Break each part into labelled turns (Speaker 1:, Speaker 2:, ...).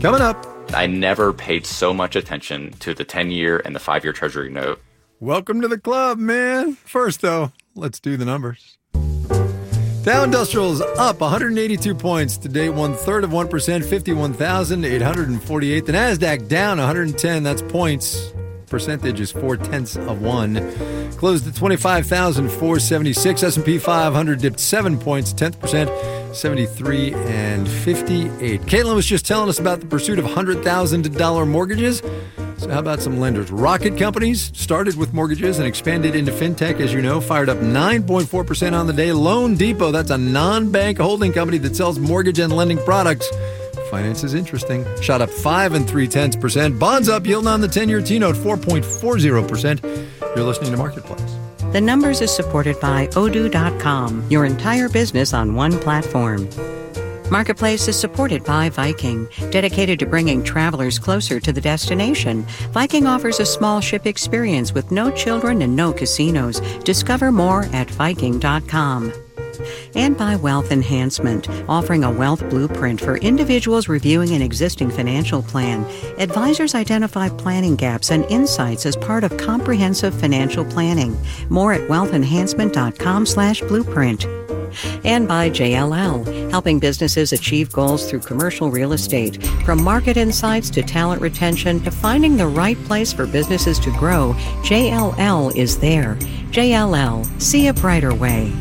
Speaker 1: Coming up.
Speaker 2: I never paid so much attention to the 10-year and the 5-year Treasury note.
Speaker 1: Welcome to the club, man. First, though, let's do the numbers. Dow Industrials up 182 points. Today, 0.33%, 51,848. The NASDAQ down 110. That's points. Percentage is 0.4. Closed at 25,476. S&P 500 dipped 7 points, 10%, 73 and 58. Caitlin was just telling us about the pursuit of $100,000 mortgages. So how about some lenders? Rocket Companies started with mortgages and expanded into fintech, as you know, fired up 9.4% on the day. Loan Depot, that's a non-bank holding company that sells mortgage and lending products. Finance is interesting. Shot up 5 3/10%. Bonds up, yielding on the 10-year T-note 4.40%. You're listening to Marketplace.
Speaker 3: The Numbers is supported by Odoo.com, your entire business on one platform. Marketplace is supported by Viking, dedicated to bringing travelers closer to the destination. Viking offers a small ship experience with no children and no casinos. Discover more at Viking.com. And by Wealth Enhancement, offering a wealth blueprint for individuals reviewing an existing financial plan. Advisors identify planning gaps and insights as part of comprehensive financial planning. More at wealthenhancement.com/blueprint. And by JLL, helping businesses achieve goals through commercial real estate. From market insights to talent retention to finding the right place for businesses to grow, JLL is there. JLL, see a brighter way.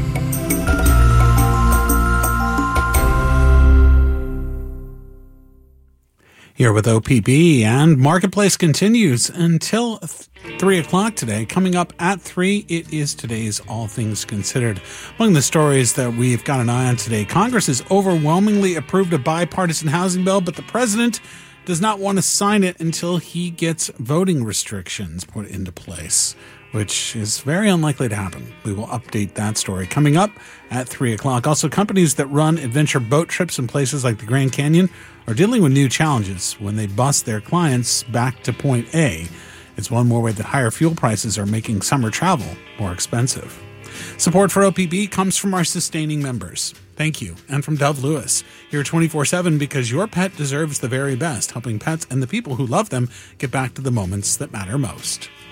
Speaker 4: Here with OPB, and Marketplace continues until 3 o'clock today. Coming up at 3, it is today's All Things Considered. Among the stories that we've got an eye on today, Congress has overwhelmingly approved a bipartisan housing bill, but the president does not want to sign it until he gets voting restrictions put into place, which is very unlikely to happen. We will update that story coming up at 3 o'clock. Also, companies that run adventure boat trips in places like the Grand Canyon are dealing with new challenges when they bus their clients back to point A. It's one more way that higher fuel prices are making summer travel more expensive. Support for OPB comes from our sustaining members. Thank you. And from Dove Lewis, here 24/7 because your pet deserves the very best, helping pets and the people who love them get back to the moments that matter most.